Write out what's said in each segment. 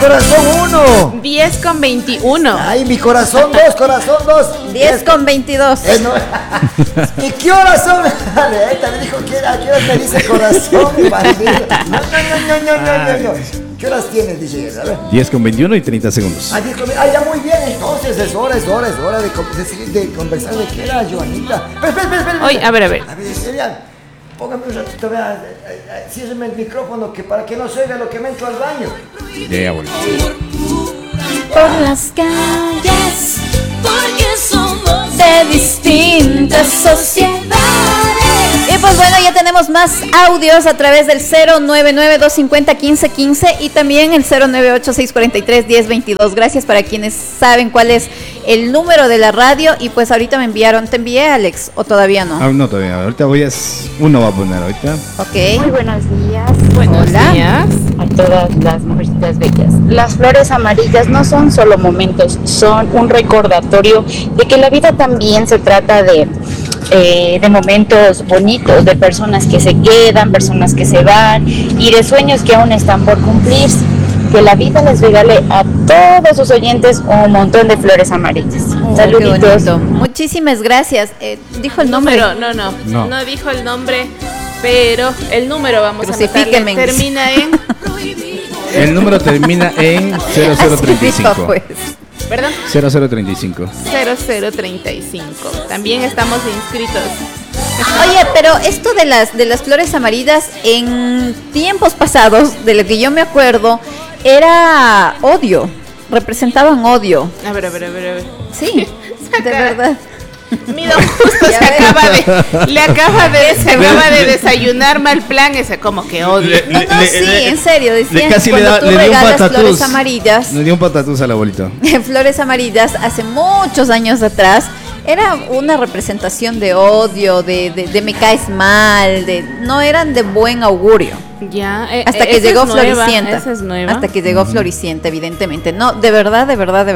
corazón 1. 10:21. Ay, mi corazón 2, corazón 2. 10:22. No. ¿Y qué horas son? Ahorita me dijo que era, ¿qué horas me dice corazón? No. ¿Qué horas tienes? Dice él, a ver. 10:21 y 30 segundos. Ah, ya muy bien, entonces es hora de seguir de conversar. ¿De qué era, Joanita? Espera. Oye, a ver. A ver, vean, póngame un ratito, vean, ciérreme el micrófono para que no se oiga lo que me entro al baño. Ya, bueno. Por las calles, porque somos de distintas sociedades. Y pues bueno, ya tenemos más audios a través del 099-250-1515 y también el 098-643-1022. Gracias para quienes saben cuál es el número de la radio. Y pues ahorita me enviaron, ¿te envié, Alex? ¿O todavía no? No, todavía. Ahorita uno va a poner ahorita. Ok. Muy buenos días. Buenos Hola. días. A todas las mujercitas bellas. Las flores amarillas no son solo momentos, son un recordatorio de que la vida también se trata de momentos bonitos, de personas que se quedan, personas que se van y de sueños que aún están por cumplirse. Que la vida les regale a todos sus oyentes un montón de flores amarillas. Saluditos. Qué bonito. Muchísimas gracias. ¿Dijo el nombre? No dijo el nombre, pero el número vamos a Crucifíquenme. anotarle. Termina en... El número termina en 0035. Pues. Perdón. 0035. 0035. También estamos inscritos. Oye, pero esto de las flores amarillas en tiempos pasados, de lo que yo me acuerdo, era odio. Representaban odio. A ver. Sí, de verdad. Mi don justo le acaba de desayunar mal plan, ese como que odio. No, sí, en serio, decían casi que cuando tú le dio un regalas patatús. flores amarillas, Le dio un patatús al abuelito. flores amarillas, hace muchos años atrás, era una representación de odio, de me caes mal, no eran de buen augurio. Ya, Hasta que llegó Floricienta. Esa es nueva. Hasta que llegó Floricienta, evidentemente. No, de verdad.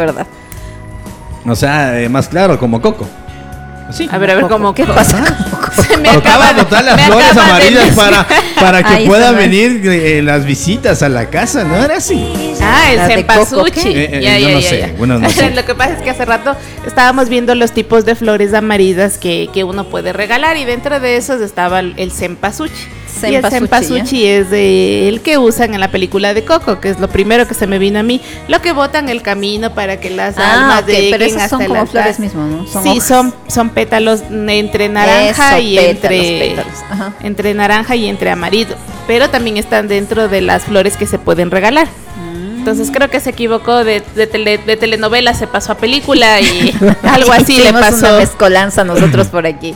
O sea, más claro, como Coco. Sí. A ver, ¿cómo? ¿Qué pasa? Se me Tocaba acaba botar las me flores acaba de amarillas decir- para que Ahí puedan está. venir las visitas a la casa, ¿no era así? Ah, el ¿La de Coco, cempasúchil. qué? Yo no sé, bueno, no sé. Lo que pasa es que hace rato estábamos viendo los tipos de flores amarillas que uno puede regalar y dentro de esos estaba el cempasúchil. Y el cempasúchil es el que usan en la película de Coco, que es lo primero que se me vino a mí, lo que botan el camino para que las almas lleguen pero esas hasta son el como altar. flores mismo, ¿no? Sí, hojas. son pétalos entre naranja Eso, y pétalos. Ajá. entre naranja y entre amarillo, pero también están dentro de las flores que se pueden regalar. Entonces creo que se equivocó de telenovela, se pasó a película y algo así le Hicimos pasó. una mezcolanza nosotros por aquí.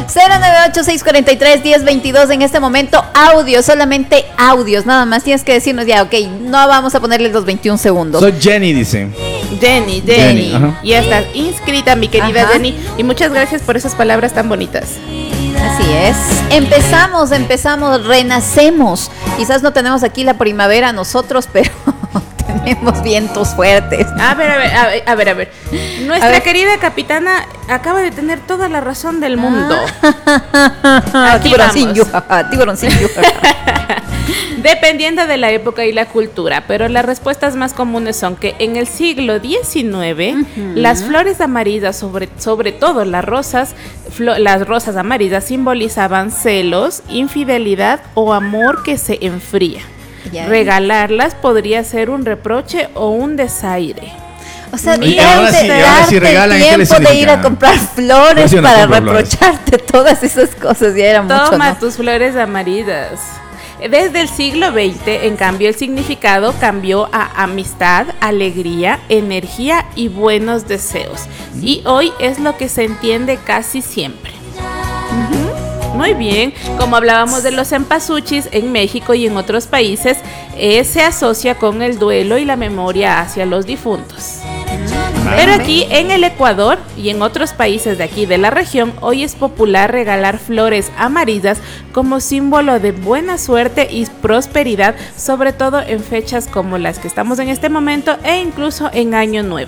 098-643-1022 en este momento, audios, solamente audios, nada más tienes que decirnos ya, ok, no vamos a ponerle los 21 segundos. Soy Jenny, dice. Jenny. Ajá. Ya estás inscrita, mi querida Ajá. Jenny, y muchas gracias por esas palabras tan bonitas. Así es. Empezamos, renacemos. Quizás no tenemos aquí la primavera nosotros, pero tenemos vientos fuertes. A ver. Nuestra A ver. querida capitana acaba de tener toda la razón del mundo. Aquí Tiburoncillo, vamos. tiburoncillo. Dependiendo de la época y la cultura, pero las respuestas más comunes son que en el siglo XIX las flores amarillas, sobre todo las rosas amarillas simbolizaban celos, infidelidad o amor que se enfría. Ya. Regalarlas podría ser un reproche o un desaire. O sea, Y ahora sí regalan, ¿qué les tiempo de significa? ir a comprar flores Yo sí no para compro flores. reprocharte todas esas cosas, ya era mucho, Toma ¿no? tus flores amarillas. Desde el siglo XX, en cambio, el significado cambió a amistad, alegría, energía y buenos deseos. Y hoy es lo que se entiende casi siempre. Muy bien, como hablábamos de los cempasúchis en México y en otros países, se asocia con el duelo y la memoria hacia los difuntos. Pero aquí en el Ecuador y en otros países de aquí de la región, hoy es popular regalar flores amarillas como símbolo de buena suerte y prosperidad, sobre todo en fechas como las que estamos en este momento e incluso en Año Nuevo.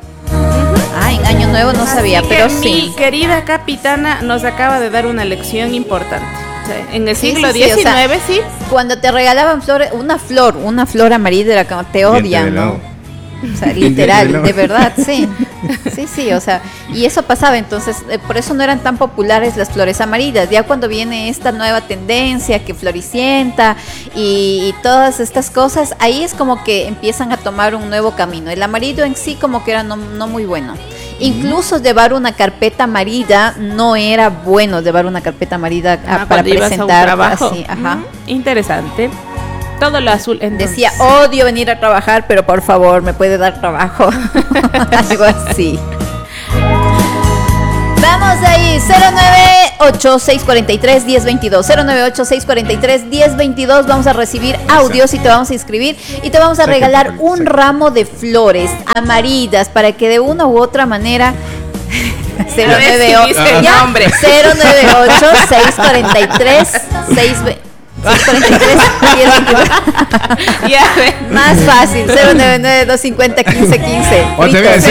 Ah, en Año Nuevo no sabía, Así que pero mi sí. querida capitana nos acaba de dar una lección importante. Sí, en el Sí, siglo sí, sí, o sea, XIX, sí. Cuando te regalaban una flor amarilla era como te odian, ¿no? O sea, literal, de verdad, sí. Sí, o sea, y eso pasaba, entonces, por eso no eran tan populares las flores amarillas. Ya cuando viene esta nueva tendencia que Floricienta y todas estas cosas, ahí es como que empiezan a tomar un nuevo camino. El amarillo en sí como que era no muy bueno. Incluso llevar una carpeta amarilla no era bueno, llevar una carpeta amarilla para presentar así, ajá. Interesante. Todo lo azul. Entonces. Decía, odio venir a trabajar, pero por favor, ¿me puede dar trabajo? Algo así. Vamos ahí, 098-643-1022. 098-643-1022. Vamos a recibir audios y te vamos a inscribir y te vamos a regalar un ramo de flores amarillas para que de una u otra manera 098 643 643 1022. Más fácil, 099-250-1515. O también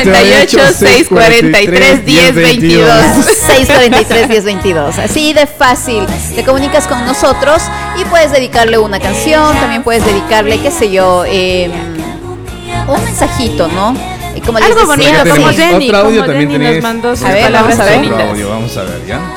098-643-1022. 643-1022. Así de fácil. Te comunicas con nosotros y puedes dedicarle una canción, también puedes dedicarle, qué sé yo, un mensajito, ¿no? Como algo bonito, como Jenny. Otro audio como también Jenny nos mandó sus A ver, palabras vamos a ver. bonitas. Vamos a ver, ¿ya?